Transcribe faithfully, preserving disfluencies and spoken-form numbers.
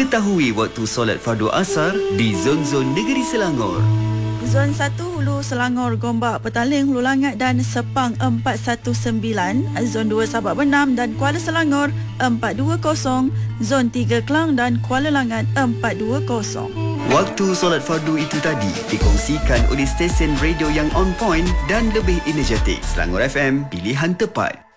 Ketahui waktu solat fardu asar di zon-zon negeri Selangor. Zon satu Hulu Selangor, Gombak, Petaling, Hulu Langat dan Sepang empat satu sembilan. Zon dua Sabak Benam dan Kuala Selangor empat dua kosong. Zon tiga Klang dan Kuala Langat empat dua kosong. Waktu solat fardu itu tadi dikongsikan oleh stesen radio yang on point dan lebih energetik. Selangor F M, pilihan tepat.